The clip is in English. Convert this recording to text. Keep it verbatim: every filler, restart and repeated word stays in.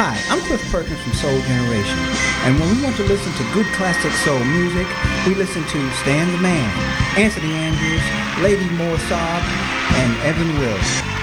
Hi, I'm Cliff Perkins from Soul Generation, and when we want to listen to good classic soul music, we listen to Stan the Man, Anthony Andrews, Lady Moore Saab, and Evan Wills.